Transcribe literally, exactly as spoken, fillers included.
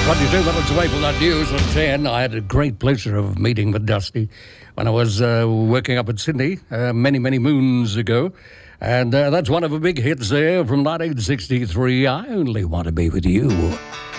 twenty-two minutes away from that news at ten. I had a great pleasure of meeting with Dusty when I was uh, working up in Sydney uh, many, many moons ago. And uh, that's one of the big hits there from nineteen sixty-three, I Only Want to Be With You.